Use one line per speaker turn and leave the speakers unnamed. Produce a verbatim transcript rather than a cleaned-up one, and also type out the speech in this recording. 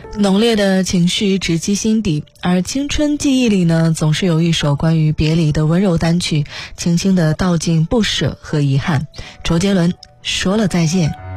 浓烈的情绪直击心底，而青春记忆里呢，总是有一首关于别离的温柔单曲，轻轻地道尽不舍和遗憾。周杰伦说了再见。